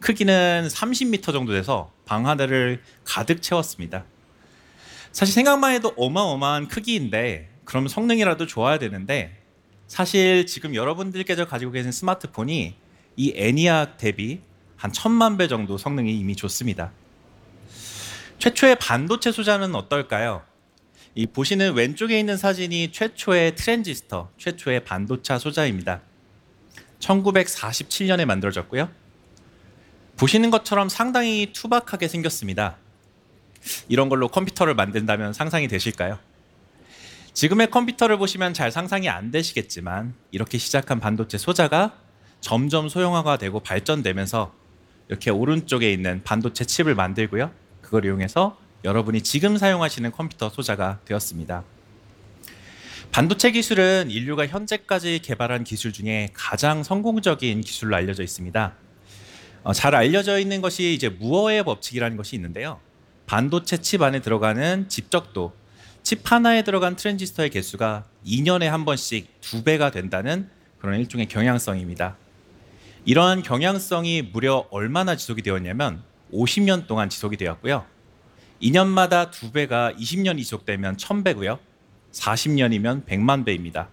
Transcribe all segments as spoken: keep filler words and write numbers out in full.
크기는 삼십 미터 정도 돼서 방 하나를 가득 채웠습니다. 사실 생각만 해도 어마어마한 크기인데 그럼 성능이라도 좋아야 되는데 사실 지금 여러분들께서 가지고 계신 스마트폰이 이 애니악 대비 한 천만 배 정도 성능이 이미 좋습니다. 최초의 반도체 소자는 어떨까요? 이 보시는 왼쪽에 있는 사진이 최초의 트랜지스터, 최초의 반도체 소자입니다. 천구백사십칠 년에 만들어졌고요. 보시는 것처럼 상당히 투박하게 생겼습니다. 이런 걸로 컴퓨터를 만든다면 상상이 되실까요? 지금의 컴퓨터를 보시면 잘 상상이 안 되시겠지만 이렇게 시작한 반도체 소자가 점점 소형화가 되고 발전되면서 이렇게 오른쪽에 있는 반도체 칩을 만들고요. 그걸 이용해서 여러분이 지금 사용하시는 컴퓨터 소자가 되었습니다. 반도체 기술은 인류가 현재까지 개발한 기술 중에 가장 성공적인 기술로 알려져 있습니다. 어, 잘 알려져 있는 것이 이제 무어의 법칙이라는 것이 있는데요. 반도체 칩 안에 들어가는 집적도, 칩 하나에 들어간 트랜지스터의 개수가 이 년에 한 번씩 두 배가 된다는 그런 일종의 경향성입니다. 이러한 경향성이 무려 얼마나 지속이 되었냐면 오십 년 동안 지속이 되었고요. 이 년마다 두 배가 이십 년이 지속되면 천 배고요. 사십 년이면 백만 배입니다.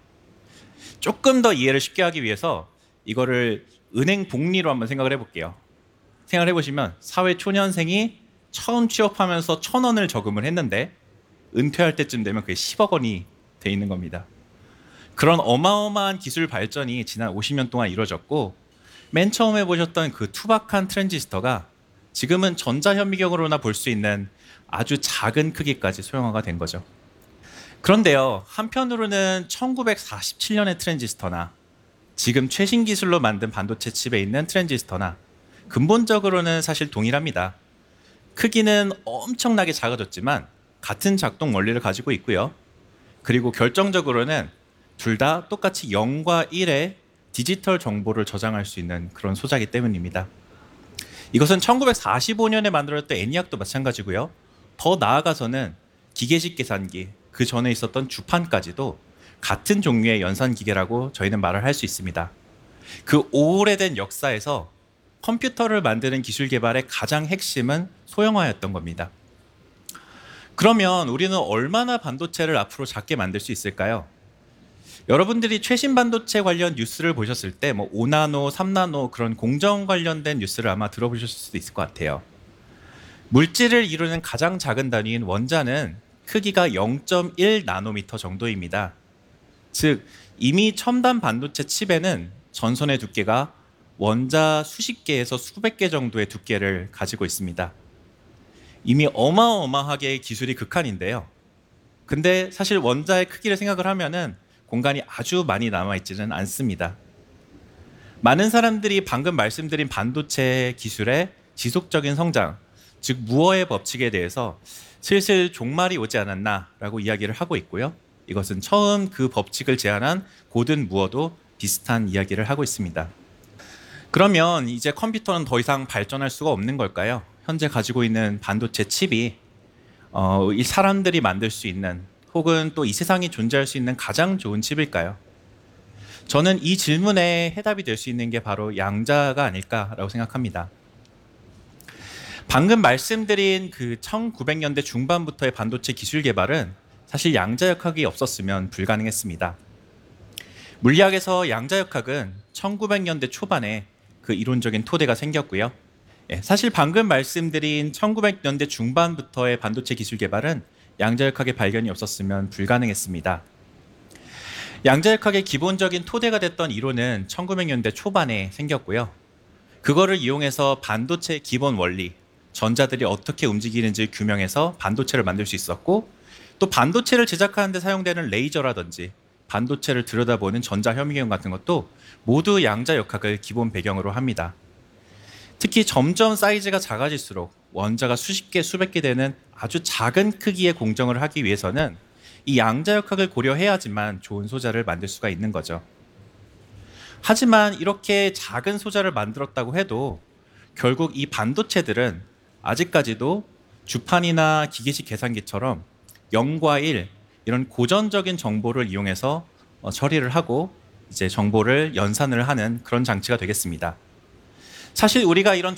조금 더 이해를 쉽게 하기 위해서 이거를 은행 복리로 한번 생각을 해볼게요. 생각을 해보시면 사회 초년생이 처음 취업하면서 천 원을 저금을 했는데 은퇴할 때쯤 되면 그게 십억 원이 돼 있는 겁니다. 그런 어마어마한 기술 발전이 지난 오십 년 동안 이루어졌고 맨 처음에 보셨던 그 투박한 트랜지스터가 지금은 전자현미경으로나 볼 수 있는 아주 작은 크기까지 소형화가 된 거죠. 그런데요, 한편으로는 천구백사십칠 년의 트랜지스터나 지금 최신 기술로 만든 반도체 칩에 있는 트랜지스터나 근본적으로는 사실 동일합니다. 크기는 엄청나게 작아졌지만 같은 작동 원리를 가지고 있고요. 그리고 결정적으로는 둘 다 똑같이 영과 일의 디지털 정보를 저장할 수 있는 그런 소자이기 때문입니다. 이것은 천구백사십오 년에 만들어졌던 애니악도 마찬가지고요. 더 나아가서는 기계식 계산기, 그 전에 있었던 주판까지도 같은 종류의 연산 기계라고 저희는 말을 할 수 있습니다. 그 오래된 역사에서 컴퓨터를 만드는 기술 개발의 가장 핵심은 소형화였던 겁니다. 그러면 우리는 얼마나 반도체를 앞으로 작게 만들 수 있을까요? 여러분들이 최신 반도체 관련 뉴스를 보셨을 때 뭐 오 나노, 삼 나노 그런 공정 관련된 뉴스를 아마 들어보셨을 수도 있을 것 같아요. 물질을 이루는 가장 작은 단위인 원자는 크기가 영 점 일 나노미터 정도입니다. 즉 이미 첨단 반도체 칩에는 전선의 두께가 원자 수십 개에서 수백 개 정도의 두께를 가지고 있습니다. 이미 어마어마하게 기술이 극한인데요. 근데 사실 원자의 크기를 생각을 하면은 공간이 아주 많이 남아있지는 않습니다. 많은 사람들이 방금 말씀드린 반도체 기술의 지속적인 성장, 즉 무어의 법칙에 대해서 슬슬 종말이 오지 않았나라고 이야기를 하고 있고요. 이것은 처음 그 법칙을 제안한 고든 무어도 비슷한 이야기를 하고 있습니다. 그러면 이제 컴퓨터는 더 이상 발전할 수가 없는 걸까요? 현재 가지고 있는 반도체 칩이 어, 이 사람들이 만들 수 있는 혹은 또 이 세상이 존재할 수 있는 가장 좋은 칩일까요? 저는 이 질문에 해답이 될 수 있는 게 바로 양자가 아닐까라고 생각합니다. 방금 말씀드린 그 천구백 년대 중반부터의 반도체 기술 개발은 사실 양자역학이 없었으면 불가능했습니다. 물리학에서 양자역학은 천구백 년대 초반에 그 이론적인 토대가 생겼고요. 예, 사실 방금 말씀드린 천구백 년대 중반부터의 반도체 기술 개발은 양자역학의 발견이 없었으면 불가능했습니다. 양자역학의 기본적인 토대가 됐던 이론은 천구백 년대 초반에 생겼고요. 그거를 이용해서 반도체의 기본 원리, 전자들이 어떻게 움직이는지 규명해서 반도체를 만들 수 있었고 또 반도체를 제작하는 데 사용되는 레이저라든지 반도체를 들여다보는 전자현미경 같은 것도 모두 양자역학을 기본 배경으로 합니다. 특히 점점 사이즈가 작아질수록 원자가 수십 개, 수백 개 되는 아주 작은 크기의 공정을 하기 위해서는 이 양자역학을 고려해야지만 좋은 소자를 만들 수가 있는 거죠. 하지만 이렇게 작은 소자를 만들었다고 해도 결국 이 반도체들은 아직까지도 주판이나 기계식 계산기처럼 영과 일 이런 고전적인 정보를 이용해서 어, 처리를 하고 이제 정보를 연산을 하는 그런 장치가 되겠습니다. 사실 우리가 이런